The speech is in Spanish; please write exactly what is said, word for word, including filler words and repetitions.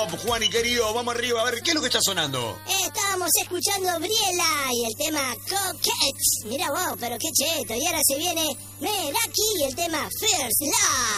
pop, Juani querido, vamos arriba, a ver, ¿qué es lo que está sonando? Eh, estábamos escuchando Briela y el tema Coquettes. Mira vos, pero qué cheto. Y ahora se viene Meraki y el tema First Love.